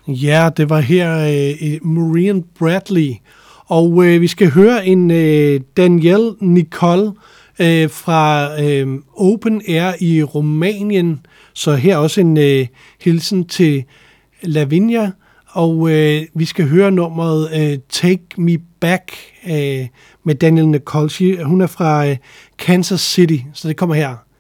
Ja, det var her Maureen Bradley. Og vi skal høre en Danielle Nicole fra Open Air i Rumænien. Så her også en hilsen til Lavinia. Og vi skal høre nummeret Take Me Back med Danielle Nicole. Hun er fra Kansas City, så det kommer her.